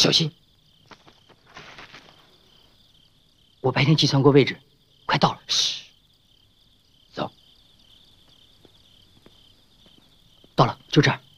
小心！我白天计算过位置，快到了。 嘘，走。 到了，就这儿。